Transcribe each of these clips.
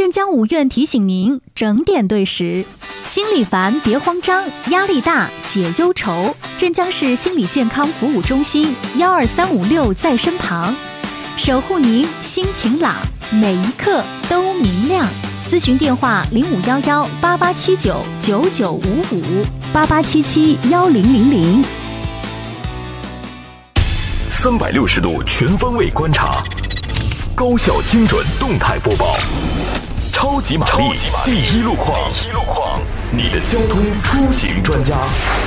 镇江五院提醒您整点对时。心里烦别慌张，压力大解忧愁。镇江市心理健康服务中心12356在身旁，守护您心晴朗，每一刻都明亮。咨询电话05118879995588771000。 360度全方位观察，高效精准动态播报，超级玛丽第一路况，你的交通出行专家。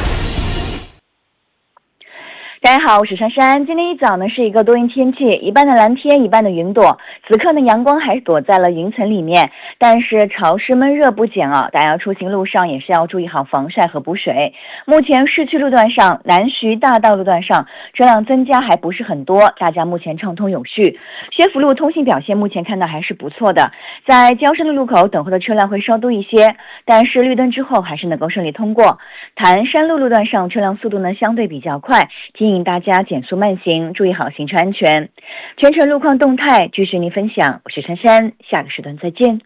大家好，我是珊珊。今天一早呢是一个多云天气，一半的蓝天，一半的云朵。此刻呢阳光还躲在了云层里面，但是潮湿闷热不减啊！大家出行路上也是要注意好防晒和补水。目前市区路段上，南徐大道路段上车辆增加还不是很多，大家目前畅通有序。学府路通行表现目前看到还是不错的，在交生路路口等候的车辆会稍多一些，但是绿灯之后还是能够顺利通过。潭山路路段上车辆速度呢相对比较快，提醒大家减速慢行，注意好行车安全。全程路况动态继续您分享，我是珊珊，下个时段再见。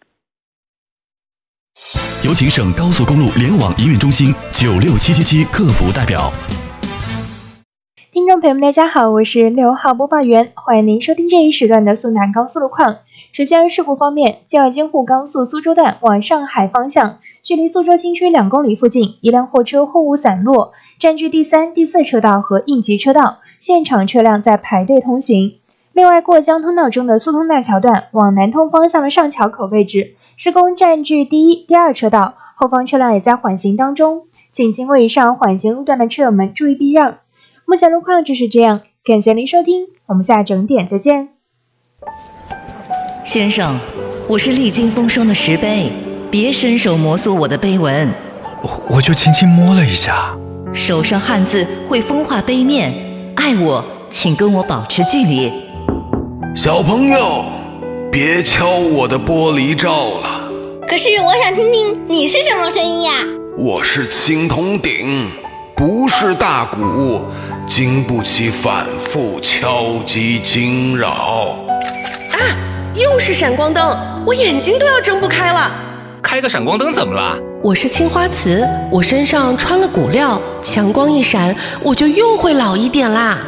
有请省高速公路联网营运中心96777客服代表。 听众朋友们大家好，我是6号播报员，欢迎您收听这一时段的苏南高速路况。首先事故方面，京二京沪高速苏州段往上海方向，距离苏州新区2公里附近，一辆货车货物散落，占据第3、第4车道和应急车道，现场车辆在排队通行。另外，过江通道中的苏通大桥段往南通方向的上桥口位置，施工占据第1、第2车道，后方车辆也在缓行当中，请经过以上缓行路段的车友们注意避让。目前路况就是这样，感谢您收听，我们下整点再见。 先生，我是历经风霜的石碑，别伸手摩挲我的碑文。 我就轻轻摸了一下。 手上汗渍会风化碑面，爱我请跟我保持距离。 小朋友，别敲我的玻璃罩了。 可是我想听听你是什么声音呀？ 我是青铜鼎，不是大鼓，经不起反复敲击惊扰。 又是闪光灯，我眼睛都要睁不开了。 开个闪光灯怎么了？ 我是青花瓷，我身上穿了骨料，强光一闪，我就又会老一点啦。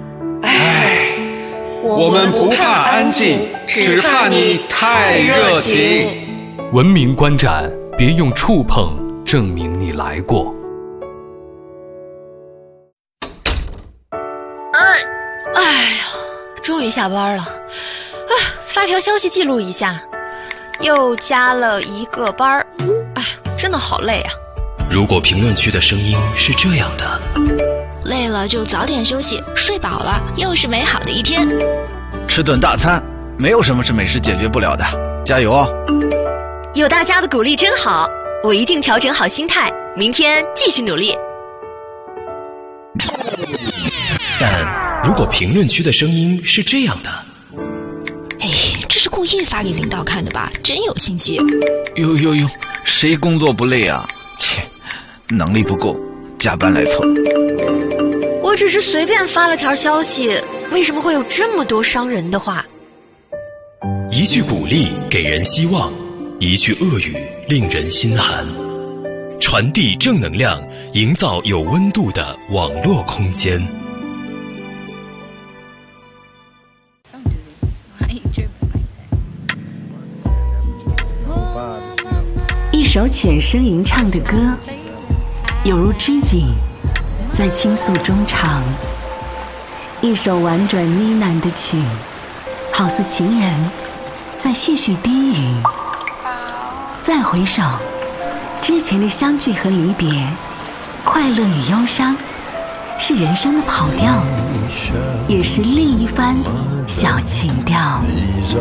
我们不怕安静，只怕你太热情。 文明观展，别用触碰证明你来过。 哎呀，终于下班了。发条消息记录一下，又加了一个班，哎，真的好累啊。 如果评论区的声音是这样的， 累了就早点休息，睡饱了又是美好的一天。 吃顿大餐，没有什么是美食解决不了的，加油哦！ 有大家的鼓励真好，我一定调整好心态，明天继续努力。 但如果评论区的声音是这样的， 哎，这是故意发给领导看的吧？真有心机。 哟，谁工作不累啊？切，能力不够，加班来凑。 我只是随便发了条消息，为什么会有这么多伤人的话？ 一句鼓励给人希望，一句恶语令人心寒。传递正能量，营造有温度的网络空间。 一首浅声吟唱的歌，有如知己在倾诉衷肠；一首婉转呢喃的曲，好似情人在絮絮低语。再回首，之前的相聚和离别，快乐与忧伤，是人生的跑调，也是另一番小情调。